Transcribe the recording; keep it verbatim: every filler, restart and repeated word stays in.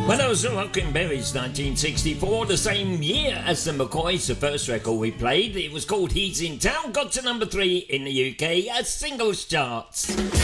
Well, that was the Rockin' Berries, nineteen sixty-four, the same year as the McCoys, the first record we played. It was called He's in Town, got to number three in the U K as singles charts.